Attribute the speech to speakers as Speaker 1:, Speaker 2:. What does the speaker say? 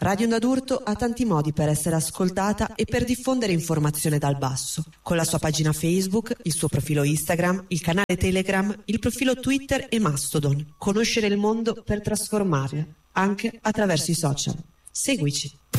Speaker 1: Radio Onda d'Urto ha tanti modi per essere ascoltata e per diffondere informazione dal basso, con la sua pagina Facebook, il suo profilo Instagram, il canale Telegram, il profilo Twitter e Mastodon. Conoscere il mondo per trasformarlo, anche attraverso i social. Seguici.